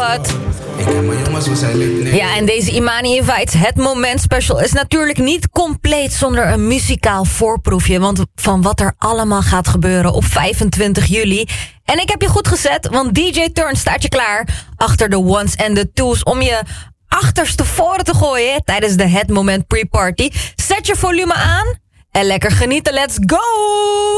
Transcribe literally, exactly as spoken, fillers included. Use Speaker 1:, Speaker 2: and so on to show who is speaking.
Speaker 1: wat.
Speaker 2: Ik ken mijn jongens, we zijn lid. Nee.
Speaker 1: Ja, en deze Imani Invites, het Moment Special, is natuurlijk niet compleet zonder een muzikaal voorproefje. Want van wat er allemaal gaat gebeuren op vijfentwintig juli. En ik heb je goed gezet, want D J Turn staat je klaar achter de ones en de twos om je achterstevoren te gooien tijdens de Het Moment Pre-Party. Zet je volume aan en lekker genieten. Let's go!